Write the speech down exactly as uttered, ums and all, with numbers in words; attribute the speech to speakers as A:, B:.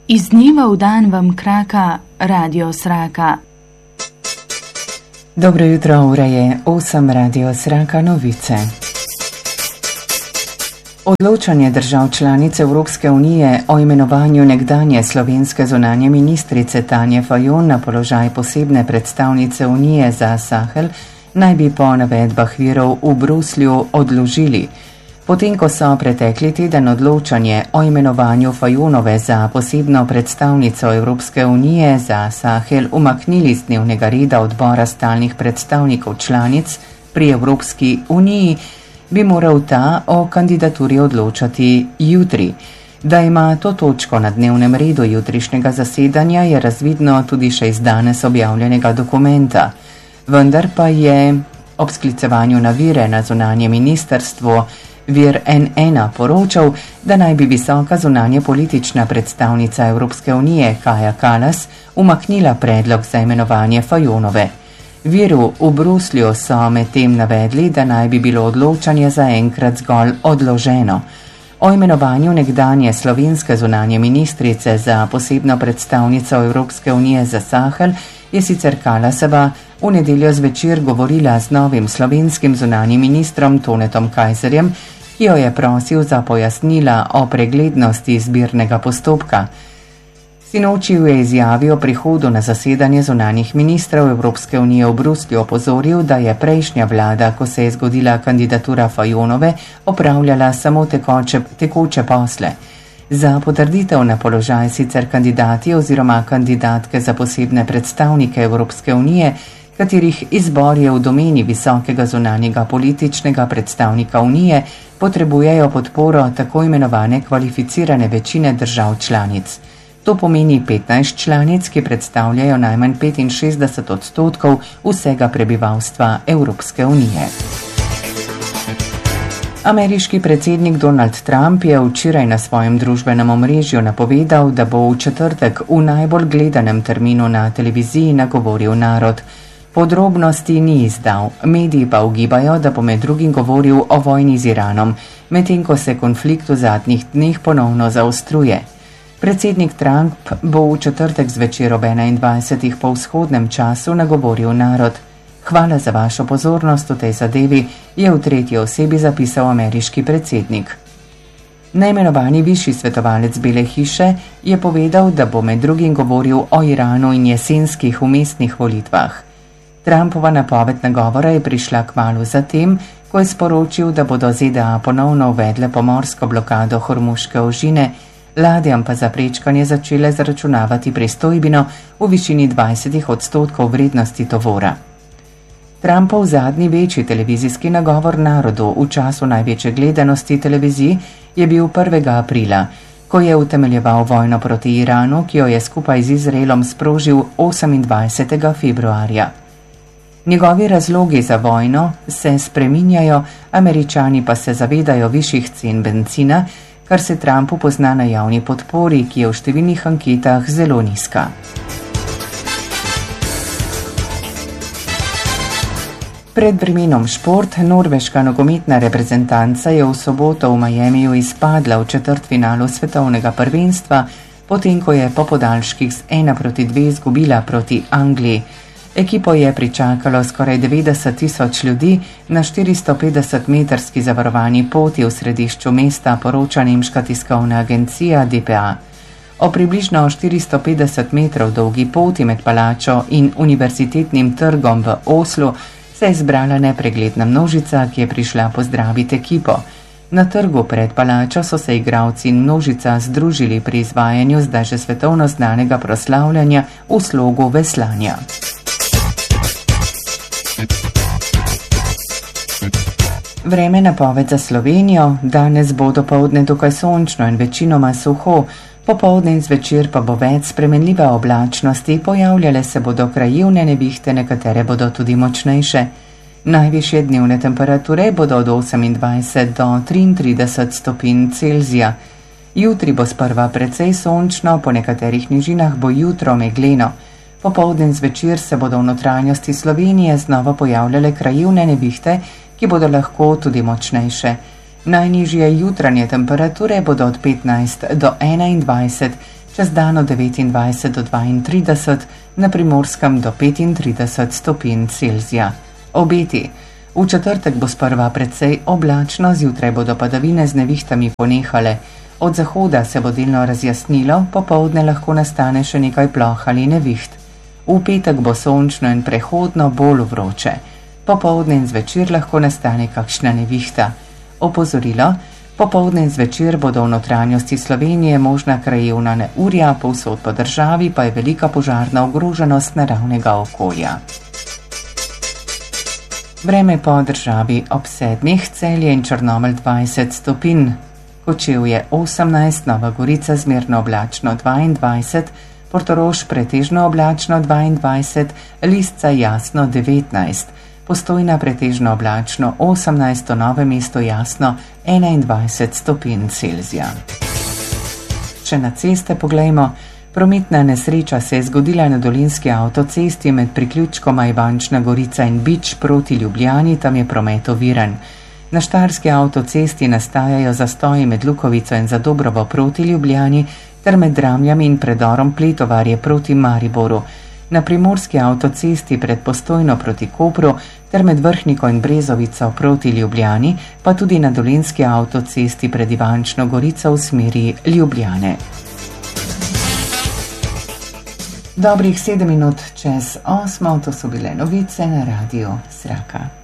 A: Iz dneva v dan vam kraka Radio Sraka.
B: Dobro jutro, ura je osem, Radio Sraka novice. Odločanje držav članic Evropske unije o imenovanju nekdanje slovenske zunanje ministrice Tanje Fajon na položaj posebne predstavnice Unije za Sahel naj bi po navedbah virov v Bruslju odložili. Potem, ko so pretekli teden odločanje o imenovanju Fajonove za posebno predstavnico Evropske unije za Sahel umaknili z dnevnega reda odbora stalnih predstavnikov članic pri Evropski uniji, bi moral ta o kandidaturi odločati jutri. Da ima to točko na dnevnem redu jutrišnjega zasedanja, je razvidno tudi še iz danes objavljenega dokumenta. Vendar pa je ob sklicevanju na vire na zunanje ministrstvo vir N ena poročal, da naj bi visoka zunanje politična predstavnica Evropske unije Kaja Kallas umaknila predlog za imenovanje Fajonove. Viru v Bruslju so medtem navedli, da naj bi bilo odločanje zaenkrat zgolj odloženo. O imenovanju nekdanje slovenske zunanje ministrice za posebno predstavnico Evropske unije za Sahel je sicer Kallasova v nedeljo zvečer govorila z novim slovenskim zunanjim ministrom Tonetom Kajzerjem, ki jo je prosil za pojasnila o preglednosti zbirnega postopka. Sinoči je izjavil o prihodu na zasedanje zunanjih ministrov Evropske unije v Bruslju opozoril, da je prejšnja vlada, ko se je zgodila kandidatura Fajonove, opravljala samo tekoče, tekoče posle. Za potrditev na položaj sicer kandidati oziroma kandidatke za posebne predstavnike Evropske unije, katerih izbor je v domeni visokega zunanjega političnega predstavnika Unije, potrebujejo podporo tako imenovane kvalificirane večine držav članic. To pomeni petnajst članic, ki predstavljajo najmanj petinšestdeset odstotkov vsega prebivalstva Evropske unije. Ameriški predsednik Donald Trump je včeraj na svojem družbenem omrežju napovedal, da bo v četrtek v najbolj gledanem terminu na televiziji nagovoril narod. Podrobnosti ni izdal, mediji pa ugibajo, da bo med drugim govoril o vojni z Iranom, medtem ko se konflikt v zadnjih dneh ponovno zaostruje. Predsednik Trump bo v četrtek zvečer ob enaindvajsetih po vzhodnem času nagovoril narod. Hvala za vašo pozornost v tej zadevi, je v tretji osebi zapisal ameriški predsednik. Neimenovani višji svetovalec Bele hiše je povedal, da bo med drugim govoril o Iranu in jesenskih umestnih volitvah. Trumpova napoved nagovora je prišla kmalu zatem, ko je sporočil, da bodo Z D A ponovno uvedle pomorsko blokado Hormuške ožine, ladjam pa za prečkanje začele zaračunavati pristojbino v višini dvajset odstotkov vrednosti tovora. Trumpov zadnji večji televizijski nagovor narodu v času največje gledanosti televizij je bil prvega aprila, ko je utemeljeval vojno proti Iranu, ki jo je skupaj z Izraelom sprožil osemindvajsetega februarja. Njegovi razlogi za vojno se spreminjajo, Američani pa se zavedajo višjih cen bencina, kar se Trumpu pozna na javni podpori, ki je v številnih anketah zelo nizka. Pred vremenom šport, norveška nogometna reprezentanca je v soboto v Miamiju izpadla v četrtfinalu svetovnega prvenstva, potem ko je po podaljških z ena proti dve izgubila proti Angliji. Ekipo je pričakalo skoraj devetdeset tisoč ljudi na štiristo petdeset metrski zavarovani poti v središču mesta, poroča nemška tiskovna agencija D P A. O približno štiristo petdeset metrov dolgi poti med palačo in univerzitetnim trgom v Oslu se je zbrala nepregledna množica, ki je prišla pozdraviti ekipo. Na trgu pred palačo so se igralci in množica združili pri izvajanju zdaj že svetovno znanega proslavljanja v slogu veslanja. Vreme napoved za Slovenijo. Danes bo dopoldne dokaj sončno in večinoma suho, popoldne in zvečer pa bo več spremenljive oblačnosti, pojavljale se bodo krajevne nevihte, nekatere bodo tudi močnejše. Najvišje dnevne temperature bodo od osemindvajset do triintrideset stopinj Celzija. Jutri bo sprva precej sončno, po nekaterih nižinah bo jutro megleno. Popoldne in zvečer se bodo v notranjosti Slovenije znova pojavljale krajevne nevihte, ki bodo lahko tudi močnejše. Najnižje jutranje temperature bodo od petnajst do enaindvajset, čez dan od devetindvajset do dvaintrideset, na Primorskem do petintrideset stopinj Celzija. Obeti. V četrtek bo sprva precej oblačno, zjutraj bodo padavine z nevihtami ponehale. Od zahoda se bo delno razjasnilo, popoldne lahko nastane še nekaj ploh ali neviht. V petek bo sončno in prehodno bolj vroče. Popoldne in zvečer lahko nastane kakšna nevihta. Opozorilo. Popoldne in zvečer bodo v notranjosti Slovenije možna krajevna neurja, povsod po državi pa je velika požarna ogroženost naravnega okolja. Vreme po državi ob sedmih, Celje in Črnomelj dvajset stopinj, Kočevje osemnajst, Nova Gorica zmerno oblačno dvaindvajset, Portorož pretežno oblačno dvaindvajset, Lisca jasno devetnajst, Postojna pretežno oblačno osemnajst, Novo mesto jasno enaindvajset stopinj Celzija. Če na ceste poglejmo, prometna nesreča se je zgodila na dolenjski avtocesti med priključkoma Ivančna Gorica in Bič proti Ljubljani, tam je promet oviran. Na štajerski avtocesti nastajajo zastoji med Lukovico in Zadobrovo proti Ljubljani ter med Dramljami in predorom Pletovarje proti Mariboru. Na primorski avtocesti pred Postojno proti Kopru ter med Vrhniko in Brezovico proti Ljubljani, pa tudi na dolenjski avtocesti pred Ivančno Gorico v smeri Ljubljane. Dobrih sedem minut čez osmo, to so bile novice na Radiu Sraka.